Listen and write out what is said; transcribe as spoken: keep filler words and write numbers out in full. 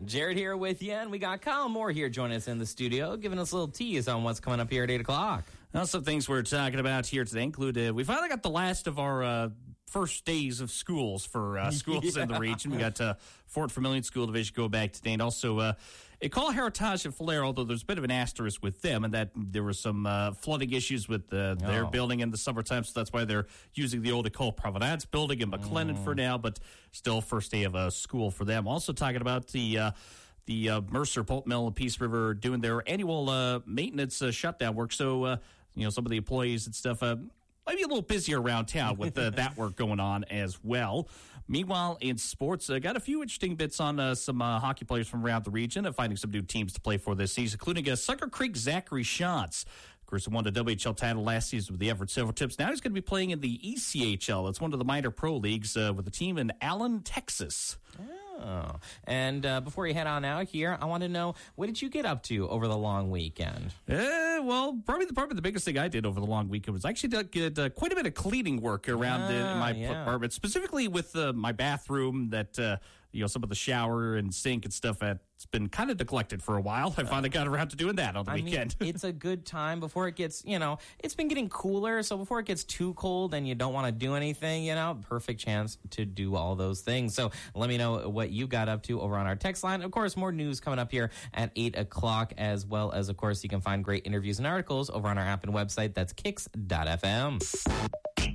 Jared here with you, and we got Kyle Moore here joining us in the studio, giving us a little tease on what's coming up here at eight o'clock. Now, some things we're talking about here today include uh, we finally got the last of our uh, first days of schools for uh, schools yeah. in the region. We got uh, Fort Vermilion School Division go back today, and also uh, École Héritage and Falher, although there's a bit of an asterisk with them, and that there were some uh, flooding issues with uh, their oh. building in the summertime, so that's why they're using the old École Providence building in McLennan mm. for now, but still first day of uh, school for them. Also talking about the... Uh, The uh, Mercer Pulp Mill and Peace River doing their annual uh, maintenance uh, shutdown work. So, uh, you know, some of the employees and stuff uh, might be a little busier around town with uh, that work going on as well. Meanwhile, in sports, uh, got a few interesting bits on uh, some uh, hockey players from around the region and finding some new teams to play for this season, including uh, Sucker Creek Zachary Schatz. Of course, he won the W H L title last season with the Everett Silvertips. Now he's going to be playing in the E C H L. It's one of the minor pro leagues uh, with a team in Allen, Texas. Oh, and uh, before you head on out here, I want to know, what did you get up to over the long weekend? Uh, well, probably the, probably the biggest thing I did over the long weekend was actually did uh, quite a bit of cleaning work around ah, the, in my yeah. apartment, specifically with uh, my bathroom that, uh, you know, some of the shower and sink and stuff at it's been kind of neglected for a while. I finally got around to doing that on the I weekend. Mean, it's a good time before it gets, you know, it's been getting cooler. So before it gets too cold and you don't want to do anything, you know, perfect chance to do all those things. So let me know what you got up to over on our text line. Of course, more news coming up here at eight o'clock, as well as, of course, you can find great interviews and articles over on our app and website. That's kicks dot f m.